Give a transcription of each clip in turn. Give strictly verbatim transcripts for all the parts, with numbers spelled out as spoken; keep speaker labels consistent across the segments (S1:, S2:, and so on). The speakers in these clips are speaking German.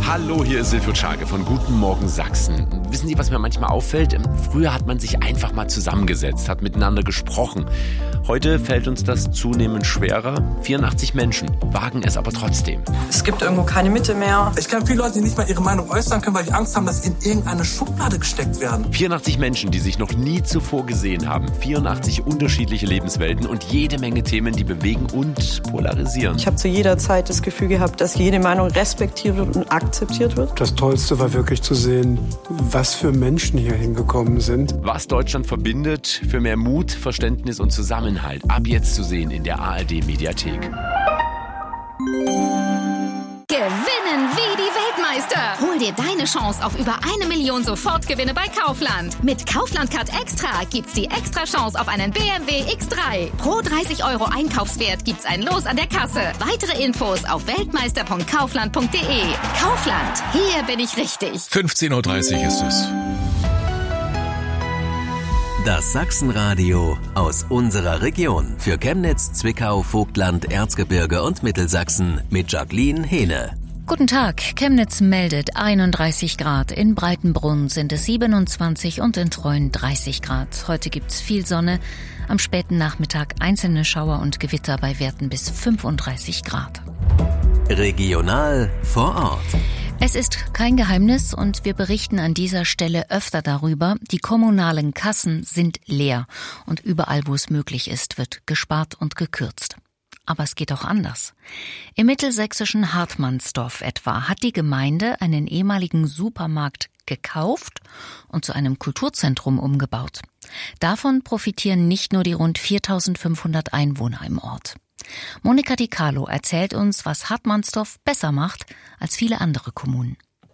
S1: Hallo, hier ist Silvio Czarge von Guten Morgen Sachsen. Wissen Sie, was mir manchmal auffällt? Früher hat man sich einfach mal zusammengesetzt, hat miteinander gesprochen. Heute fällt uns das zunehmend schwerer. vierundachtzig Menschen wagen es aber trotzdem.
S2: Es gibt irgendwo keine Mitte mehr.
S3: Ich kenne viele Leute, die nicht mal ihre Meinung äußern können, weil die Angst haben, dass sie in irgendeine Schublade gesteckt werden.
S1: vierundachtzig Menschen, die sich noch nie zuvor gesehen haben. vierundachtzig unterschiedliche Lebenswelten und jede Menge Themen, die bewegen und polarisieren.
S2: Ich habe zu jeder Zeit das Gefühl gehabt, dass jede Meinung respektiert wird und akzeptiert wird.
S4: Das Tollste war wirklich zu sehen, was für Menschen hier hingekommen sind.
S1: Was Deutschland verbindet, für mehr Mut, Verständnis und Zusammenhalt. Ab jetzt zu sehen in der A R D-Mediathek.
S5: Gewinnen wie die Weltmeister. Hol dir deine Chance auf über eine Million Sofortgewinne bei Kaufland. Mit Kaufland Card Extra gibt's die extra Chance auf einen B M W X drei. Pro dreißig Euro Einkaufswert gibt's ein Los an der Kasse. Weitere Infos auf weltmeister punkt kaufland punkt de. Kaufland, hier bin ich richtig.
S6: fünfzehn Uhr dreißig ist es.
S7: Das Sachsenradio aus unserer Region. Für Chemnitz, Zwickau, Vogtland, Erzgebirge und Mittelsachsen mit Jacqueline Hehne.
S8: Guten Tag. Chemnitz meldet einunddreißig Grad. In Breitenbrunn sind es siebenundzwanzig und in Treuen dreißig Grad. Heute gibt's viel Sonne. Am späten Nachmittag einzelne Schauer und Gewitter bei Werten bis fünfunddreißig Grad.
S7: Regional vor Ort.
S8: Es ist kein Geheimnis und wir berichten an dieser Stelle öfter darüber, die kommunalen Kassen sind leer und überall, wo es möglich ist, wird gespart und gekürzt. Aber es geht auch anders. Im mittelsächsischen Hartmannsdorf etwa hat die Gemeinde einen ehemaligen Supermarkt gekauft und zu einem Kulturzentrum umgebaut. Davon profitieren nicht nur die rund viertausendfünfhundert Einwohner im Ort. Monika Di Carlo erzählt uns, was Hartmannsdorf besser macht als viele andere Kommunen.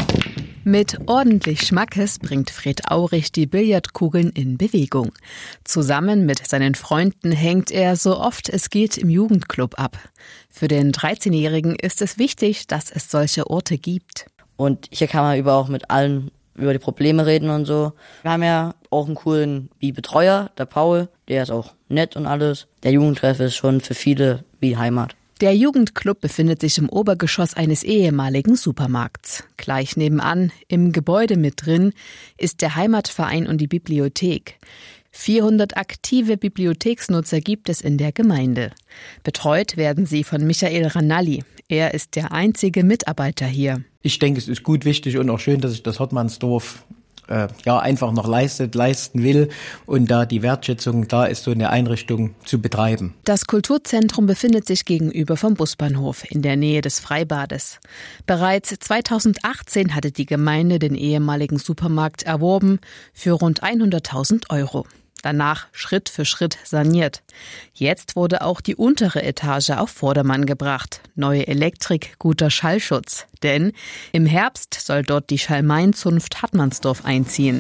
S9: Mit ordentlich Schmackes bringt Fred Aurich die Billardkugeln in Bewegung. Zusammen mit seinen Freunden hängt er so oft es geht im Jugendclub ab. Für den dreizehnjährigen ist es wichtig, dass es solche Orte gibt.
S10: Und hier kann man über auch mit allen über die Probleme reden und so. Wir haben ja auch einen coolen wie Betreuer, der Paul, der ist auch nett und alles. Der Jugendtreff ist schon für viele wie Heimat.
S9: Der Jugendclub befindet sich im Obergeschoss eines ehemaligen Supermarkts. Gleich nebenan, im Gebäude mit drin, ist der Heimatverein und die Bibliothek. vierhundert aktive Bibliotheksnutzer gibt es in der Gemeinde. Betreut werden sie von Michael Ranalli. Er ist der einzige Mitarbeiter hier.
S11: Ich denke, es ist gut, wichtig und auch schön, dass sich das Hartmannsdorf äh, ja einfach noch leistet, leisten will und da die Wertschätzung da ist, so eine Einrichtung zu betreiben.
S9: Das Kulturzentrum befindet sich gegenüber vom Busbahnhof in der Nähe des Freibades. Bereits zweitausendachtzehn hatte die Gemeinde den ehemaligen Supermarkt erworben für rund hunderttausend Euro. Danach Schritt für Schritt saniert. Jetzt wurde auch die untere Etage auf Vordermann gebracht. Neue Elektrik, guter Schallschutz. Denn im Herbst soll dort die Schalmein-Zunft Hartmannsdorf einziehen.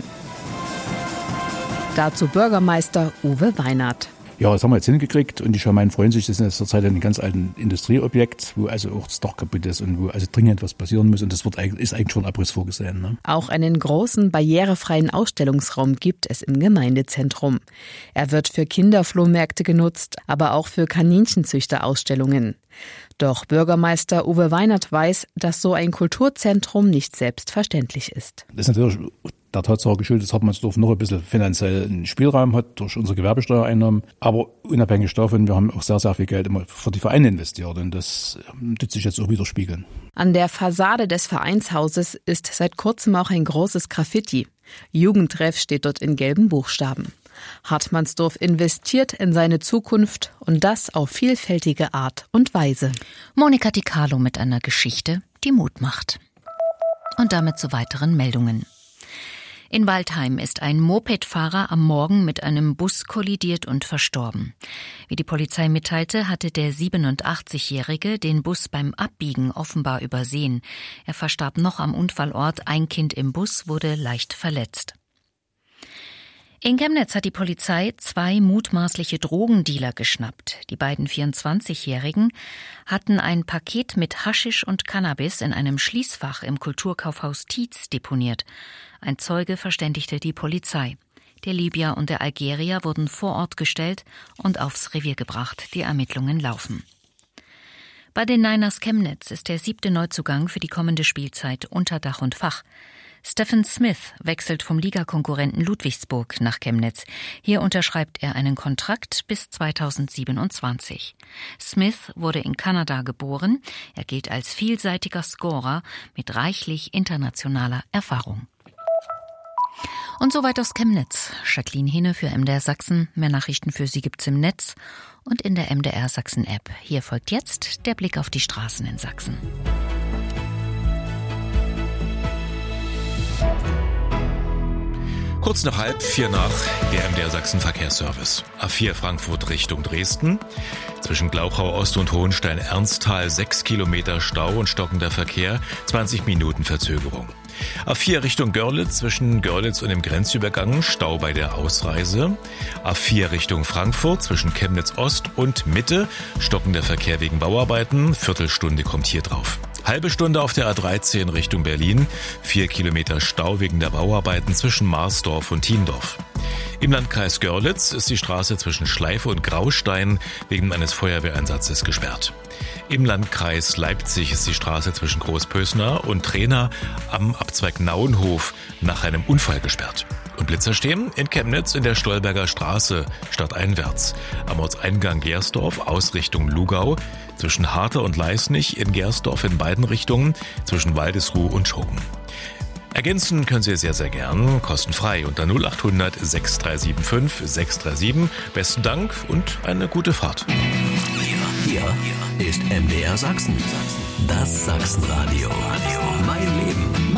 S9: Dazu Bürgermeister Uwe Weinert.
S12: Ja, das haben wir jetzt hingekriegt und die Schalmein freuen sich. Das ist in letzter Zeit ein ganz altes Industrieobjekt, wo also auch das Dach kaputt ist und wo also dringend was passieren muss. Und das wird, ist eigentlich schon Abriss vorgesehen. Ne?
S9: Auch einen großen barrierefreien Ausstellungsraum gibt es im Gemeindezentrum. Er wird für Kinderflohmärkte genutzt, aber auch für Kaninchenzüchterausstellungen. Doch Bürgermeister Uwe Weinert weiß, dass so ein Kulturzentrum nicht selbstverständlich ist.
S12: Das ist natürlich der Tatsache geschuldet, dass Hartmannsdorf noch ein bisschen finanziellen Spielraum hat durch unsere Gewerbesteuereinnahmen. Aber unabhängig davon, wir haben auch sehr, sehr viel Geld immer für die Vereine investiert und das tut sich jetzt auch widerspiegeln.
S9: An der Fassade des Vereinshauses ist seit kurzem auch ein großes Graffiti. Jugendtreff steht dort in gelben Buchstaben. Hartmannsdorf investiert in seine Zukunft und das auf vielfältige Art und Weise.
S8: Monika Di Carlo mit einer Geschichte, die Mut macht. Und damit zu weiteren Meldungen. In Waldheim ist ein Mopedfahrer am Morgen mit einem Bus kollidiert und verstorben. Wie die Polizei mitteilte, hatte der siebenundachtzigjährige den Bus beim Abbiegen offenbar übersehen. Er verstarb noch am Unfallort, ein Kind im Bus wurde leicht verletzt. In Chemnitz hat die Polizei zwei mutmaßliche Drogendealer geschnappt. Die beiden vierundzwanzigjährigen hatten ein Paket mit Haschisch und Cannabis in einem Schließfach im Kulturkaufhaus Tietz deponiert. Ein Zeuge verständigte die Polizei. Der Libyer und der Algerier wurden vor Ort gestellt und aufs Revier gebracht. Die Ermittlungen laufen. Bei den Niners Chemnitz ist der siebte Neuzugang für die kommende Spielzeit unter Dach und Fach. Stephen Smith wechselt vom Ligakonkurrenten Ludwigsburg nach Chemnitz. Hier unterschreibt er einen Kontrakt bis zweitausendsiebenundzwanzig. Smith wurde in Kanada geboren. Er gilt als vielseitiger Scorer mit reichlich internationaler Erfahrung. Und soweit aus Chemnitz. Jacqueline Hinne für M D R Sachsen. Mehr Nachrichten für Sie gibt's im Netz und in der M D R Sachsen App. Hier folgt jetzt der Blick auf die Straßen in Sachsen.
S6: Kurz nach halb vier nach der M D R Sachsen Verkehrsservice. A vier Frankfurt Richtung Dresden. Zwischen Glauchau Ost und Hohenstein-Ernsthal sechs Kilometer Stau und stockender Verkehr, zwanzig Minuten Verzögerung. A vier Richtung Görlitz, zwischen Görlitz und dem Grenzübergang, Stau bei der Ausreise. A vier Richtung Frankfurt, zwischen Chemnitz Ost und Mitte, stockender Verkehr wegen Bauarbeiten, Viertelstunde kommt hier drauf. Halbe Stunde auf der A dreizehn Richtung Berlin, vier Kilometer Stau wegen der Bauarbeiten zwischen Marsdorf und Thiendorf. Im Landkreis Görlitz ist die Straße zwischen Schleife und Graustein wegen eines Feuerwehreinsatzes gesperrt. Im Landkreis Leipzig ist die Straße zwischen Großpösner und Trena am Abzweig Nauenhof nach einem Unfall gesperrt. Und Blitzer stehen in Chemnitz in der Stolberger Straße stadteinwärts. Am Ortseingang Gersdorf aus Richtung Lugau, zwischen Harter und Leisnig in Gersdorf in beiden Richtungen, zwischen Waldesruh und Schoken. Ergänzen können Sie sehr, sehr gern, kostenfrei unter null acht hundert sechs drei sieben fünf sechs drei sieben. Besten Dank und eine gute Fahrt.
S7: Hier, hier ist M D R Sachsen. Das Sachsenradio. Mein Leben.